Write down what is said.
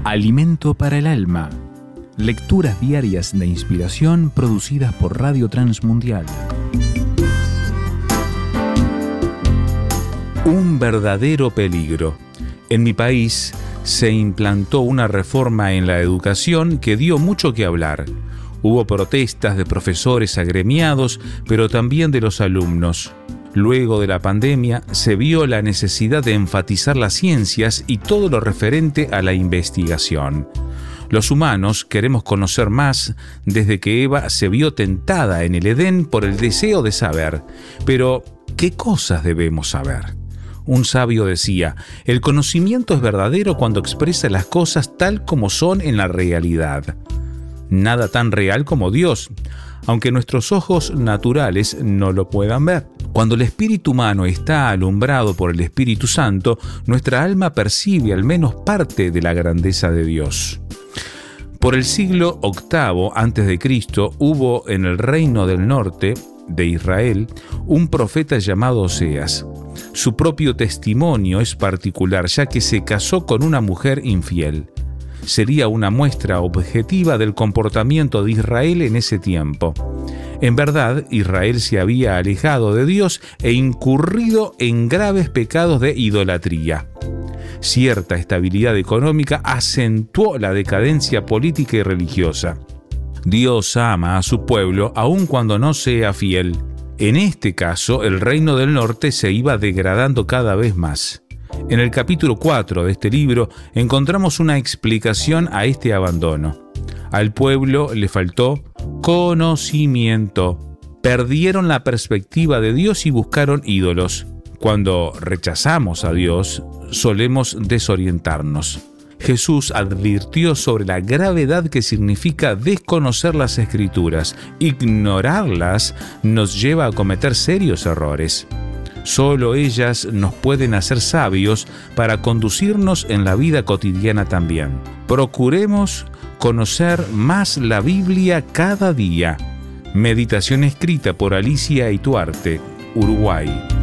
Alimento para el alma. Lecturas diarias de inspiración producidas por Radio Transmundial. Un verdadero peligro. En mi país se implantó una reforma en la educación que dio mucho que hablar. Hubo protestas de profesores agremiados, pero también de los alumnos. Luego de la pandemia, se vio la necesidad de enfatizar las ciencias y todo lo referente a la investigación. Los humanos queremos conocer más desde que Eva se vio tentada en el Edén por el deseo de saber. Pero, ¿qué cosas debemos saber? Un sabio decía, el conocimiento es verdadero cuando expresa las cosas tal como son en la realidad. Nada tan real como Dios, aunque nuestros ojos naturales no lo puedan ver. Cuando el espíritu humano está alumbrado por el Espíritu Santo, nuestra alma percibe al menos parte de la grandeza de Dios. Por el siglo VIII a.C. hubo en el reino del norte de Israel un profeta llamado Oseas. Su propio testimonio es particular, ya que se casó con una mujer infiel. Sería una muestra objetiva del comportamiento de Israel en ese tiempo. En verdad, Israel se había alejado de Dios e incurrido en graves pecados de idolatría. Cierta estabilidad económica acentuó la decadencia política y religiosa. Dios ama a su pueblo aun cuando no sea fiel. En este caso, el reino del norte se iba degradando cada vez más. En el capítulo 4 de este libro encontramos una explicación a este abandono. Al pueblo le faltó conocimiento. Perdieron la perspectiva de Dios y buscaron ídolos. Cuando rechazamos a Dios, solemos desorientarnos. Jesús advirtió sobre la gravedad que significa desconocer las Escrituras. Ignorarlas nos lleva a cometer serios errores. Solo ellas nos pueden hacer sabios para conducirnos en la vida cotidiana también. Procuremos conocer más la Biblia cada día. Meditación escrita por Alicia Ituarte, Uruguay.